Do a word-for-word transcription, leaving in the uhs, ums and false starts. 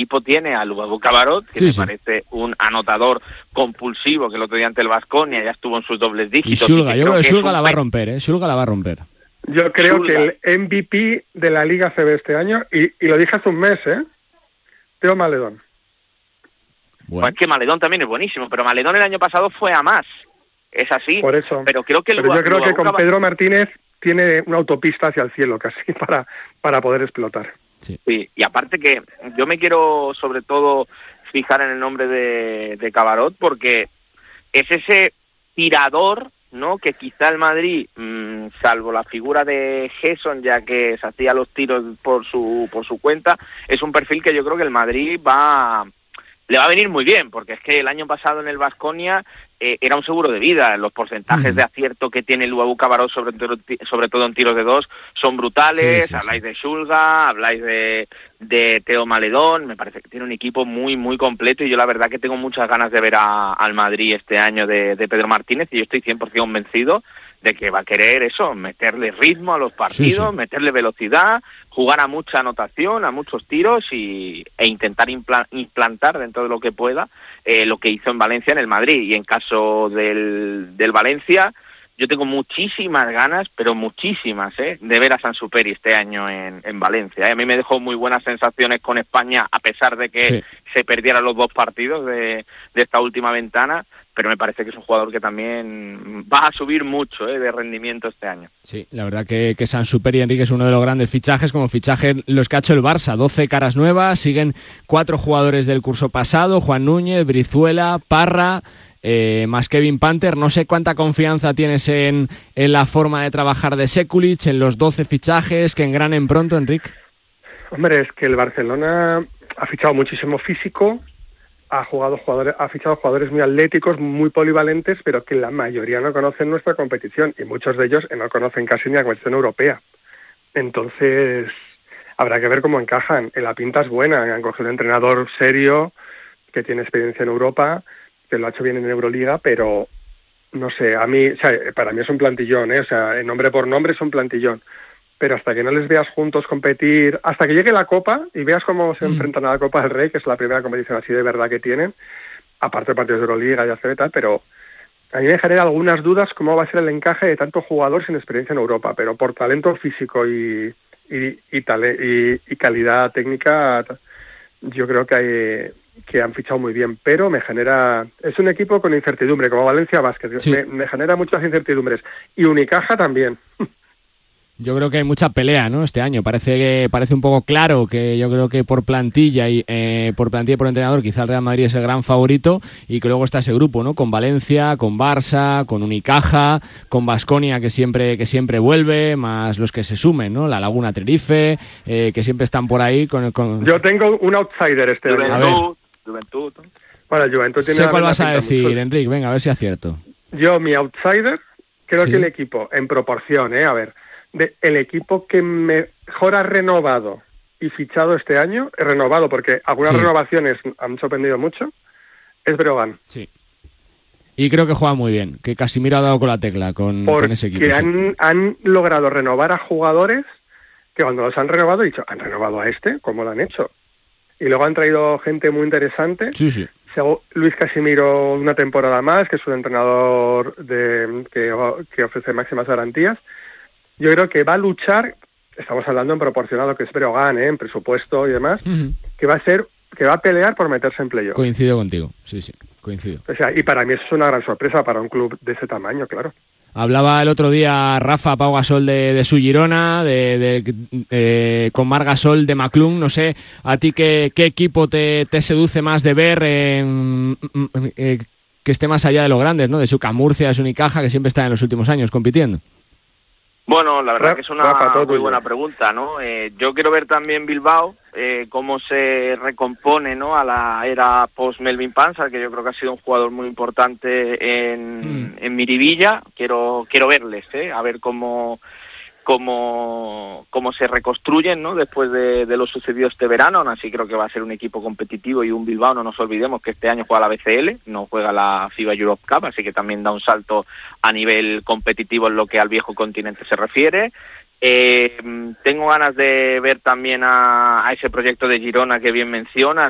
equipo tiene a Lukaku Cabarot, que sí, me sí. parece un anotador compulsivo, que el otro día ante el Baskonia ya estuvo en sus dobles dígitos. Y Shulga, y yo creo que que Shulga la va a pen... romper, ¿eh? Shulga la va a romper. Yo creo Shulga. que el M V P de la Liga C B este año, y, y lo dije hace un mes, ¿eh? Teo Maledón. Bueno. Pues es que Maledón también es buenísimo, pero Maledón el año pasado fue a más. Es así. Por eso. Pero creo que Pero Lukaku, yo creo que con Lukaku... Pedro Martínez tiene una autopista hacia el cielo casi para, para poder explotar. Sí. Sí, y aparte que yo me quiero sobre todo fijar en el nombre de, de Cabarot, porque es ese tirador, ¿no? Que quizá el Madrid, mmm, salvo la figura de Gerson, ya que se hacía los tiros por su por su cuenta, es un perfil que yo creo que el Madrid va le va a venir muy bien, porque es que el año pasado en el Baskonia eh, era un seguro de vida. Los porcentajes mm. de acierto que tiene Lukaku Cabarot, sobre, sobre todo en tiros de dos, son brutales. Sí, sí, habláis sí. de Shulga, habláis de, de Teo Maledón. Me parece que tiene un equipo muy, muy completo, y yo la verdad que tengo muchas ganas de ver a, al Madrid este año de, de Pedro Martínez, y yo estoy cien por ciento convencido de que va a querer eso, meterle ritmo a los partidos, sí, sí. meterle velocidad, jugar a mucha anotación, a muchos tiros y, e intentar impla- implantar dentro de lo que pueda eh, lo que hizo en Valencia en el Madrid. Y en caso del, del Valencia, yo tengo muchísimas ganas, pero muchísimas, ¿eh? de ver a Sansuperi este año en, en Valencia. ¿eh? A mí me dejó muy buenas sensaciones con España, a pesar de que sí. se perdieran los dos partidos de, de esta última ventana, pero me parece que es un jugador que también va a subir mucho ¿eh? de rendimiento este año. Sí, la verdad que, que Sansuperi, Enrique, es uno de los grandes fichajes, como fichaje los que ha hecho el Barça. doce caras nuevas, siguen cuatro jugadores del curso pasado: Juan Núñez, Brizuela, Parra, eh, más Kevin Panther. No sé cuánta confianza tienes en, en la forma de trabajar de Sekulic, en los doce fichajes que engranen pronto, Enrique. Hombre, es que el Barcelona ha fichado muchísimo físico, ha jugado jugadores, ha fichado jugadores muy atléticos, muy polivalentes, pero que la mayoría no conocen nuestra competición, y muchos de ellos no conocen casi ni la competición europea. Entonces, habrá que ver cómo encajan. La pinta es buena, han cogido un entrenador serio, que tiene experiencia en Europa, que lo ha hecho bien en Euroliga, pero no sé, a mí, o sea, para mí es un plantillón, ¿eh? O sea, en nombre por nombre es un plantillón. Pero hasta que no les veas juntos competir, hasta que llegue la Copa y veas cómo se mm. enfrentan a la Copa del Rey, que es la primera competición así de verdad que tienen, aparte de partidos de Euroliga y A C B y tal, pero a mí me genera algunas dudas cómo va a ser el encaje de tanto jugador sin experiencia en Europa, pero por talento físico y y, y, tale, y, y calidad técnica, yo creo que hay, que han fichado muy bien, pero me genera, es un equipo con incertidumbre, como Valencia Basket, sí. me, me genera muchas incertidumbres, y Unicaja también. Yo creo que hay mucha pelea, ¿no? Este año parece que parece un poco claro que yo creo que por plantilla y eh, por plantilla y por entrenador quizá el Real Madrid es el gran favorito, y que luego está ese grupo, ¿no? Con Valencia, con Barça, con Unicaja, con Baskonia, que siempre que siempre vuelve, más los que se sumen, ¿no? La Laguna Tenerife, eh, que siempre están por ahí con, con... Yo tengo un outsider este Juventud, año. Juventud. Bueno, Juventud tiene. Sé cuál vas a decir, mucho. Enrique, venga, a ver si acierto. Yo, mi outsider, creo ¿Sí? que el equipo, en proporción, ¿eh? A ver. De el equipo que mejor ha renovado y fichado este año, he renovado porque algunas sí. renovaciones han sorprendido mucho, es Breogán. Sí. Y creo que juega muy bien, que Casimiro ha dado con la tecla con, con ese equipo. Porque han, sí. han logrado renovar a jugadores que cuando los han renovado, he dicho, ¿han renovado a este? ¿Cómo lo han hecho? Y luego han traído gente muy interesante. Sí, sí. Luis Casimiro una temporada más, que es un entrenador de que, que ofrece máximas garantías. Yo creo que va a luchar, estamos hablando en proporción a lo que es Breogán, ¿eh? En presupuesto y demás, uh-huh. que va a ser, que va a pelear por meterse en playoff. Coincido contigo, sí, sí, coincido. O sea, y para mí eso es una gran sorpresa para un club de ese tamaño, claro. Hablaba el otro día Rafa Pau Gasol de, de su Girona, de, de, eh, con Marc Gasol de Maclún. No sé, a ti qué, qué equipo te, te seduce más de ver, eh, eh, que esté más allá de los grandes, ¿no? De su Murcia, de su Unicaja, que siempre está en los últimos años compitiendo. Bueno, la verdad que es una muy buena pregunta, ¿no? Eh, yo quiero ver también Bilbao, eh, cómo se recompone, ¿no? A la era post-Melvin Panzer, que yo creo que ha sido un jugador muy importante en, mm. en Miribilla. Quiero quiero verles, ¿eh? A ver cómo cómo cómo se reconstruyen, ¿no? Después de, de lo sucedido este verano. Aún así creo que va a ser un equipo competitivo, y un Bilbao, no nos olvidemos que este año juega la B C L, no juega la FIBA Europe Cup, así que también da un salto a nivel competitivo en lo que al viejo continente se refiere. Eh, tengo ganas de ver también a, a ese proyecto de Girona que bien mencionas,